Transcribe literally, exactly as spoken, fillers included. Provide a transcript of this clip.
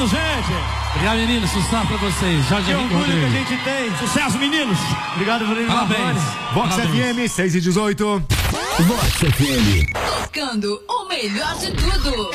Obrigado, gente. Obrigado, meninos. Sucesso pra vocês. Jorge Que Henrique orgulho que a Rodrigues. gente tem. Sucesso, meninos. Obrigado, Vladimir Parabéns. Marrone. Vox Parabéns. F M, seis e dezoito. Vox F M. Tocando o melhor de tudo.